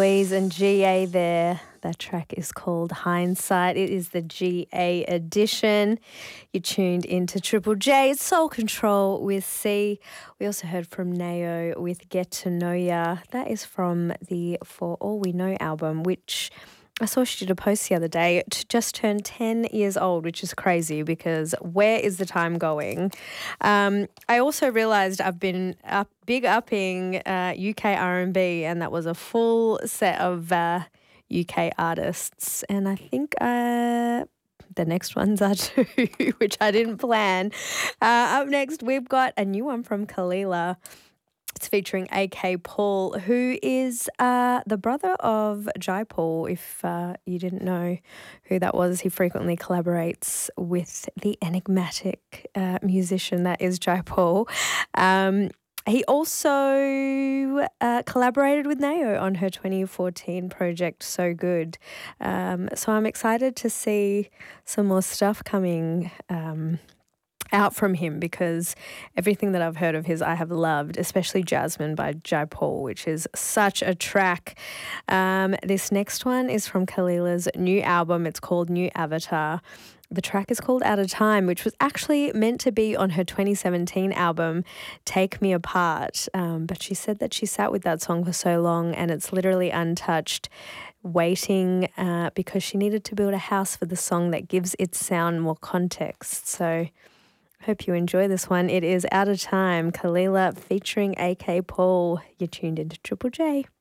Louise and GA there. That track is called Hindsight. It is the GA edition. You tuned into Triple J. It's Soul Control with C. We also heard from Nao with Get to Know Ya. That is from the For All We Know album, which I saw she did a post the other day. It just turned 10 years old, which is crazy because where is the time going? I also realised I've been big upping UK R&B, and that was a full set of UK artists. And I think the next ones are too, which I didn't plan. Up next, we've got a new one from Kalila. It's featuring AK Paul, who is the brother of Jai Paul. If you didn't know who that was, he frequently collaborates with the enigmatic musician that is Jai Paul. He also collaborated with Nao on her 2014 project, So Good. So I'm excited to see some more stuff coming out from him, because everything that I've heard of his I have loved, especially Jasmine by Jai Paul, which is such a track. This next one is from Kalila's new album. It's called New Avatar. The track is called Out of Time, which was actually meant to be on her 2017 album, Take Me Apart. But she said that she sat with that song for so long and it's literally untouched, waiting because she needed to build a house for the song that gives its sound more context. So hope you enjoy this one. It is Out of Time, Kalila featuring AK Paul. You're tuned into Triple J.